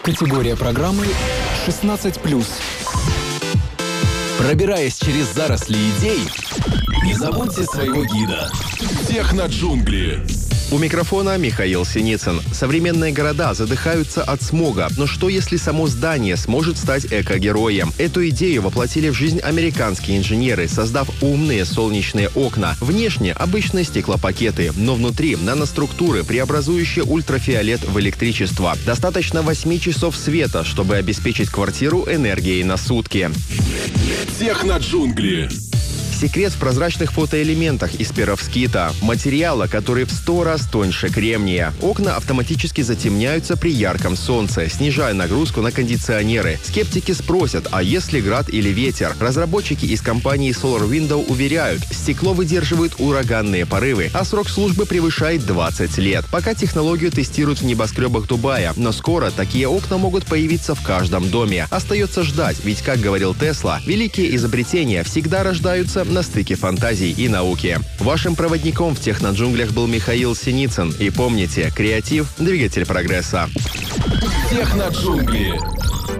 Категория программы 16+. Пробираясь через заросли идей, не забудьте своего гида. Техноджунгли. У микрофона Михаил Синицын. Современные города задыхаются от смога, но что если само здание сможет стать эко-героем? Эту идею воплотили в жизнь американские инженеры, создав умные солнечные окна. Внешне обычные стеклопакеты, но внутри наноструктуры, преобразующие ультрафиолет в электричество. Достаточно 8 часов света, чтобы обеспечить квартиру энергией на сутки. Техноджунгли. Секрет в прозрачных фотоэлементах из перовскита, материала, который в 100 раз тоньше кремния. Окна автоматически затемняются при ярком солнце, снижая нагрузку на кондиционеры. Скептики спросят, а если град или ветер? Разработчики из компании Solar Window уверяют, стекло выдерживает ураганные порывы, а срок службы превышает 20 лет. Пока технологию тестируют в небоскребах Дубая, но скоро такие окна могут появиться в каждом доме. Остается ждать, ведь, как говорил Тесла, великие изобретения всегда рождаются на стыке фантазий и науки. Вашим проводником в техноджунглях был Михаил Синицын. И помните, креатив – двигатель прогресса. Техноджунгли.